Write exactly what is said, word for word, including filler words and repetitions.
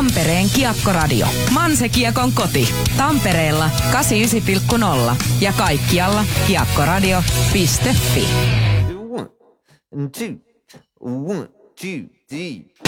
Tampereen Kiekkoradio. Manse Kiekon koti. Tampereella kahdeksankymmentäyhdeksän pilkku nolla ja kaikkialla kiekkoradio piste fi. One, two, one, two, three.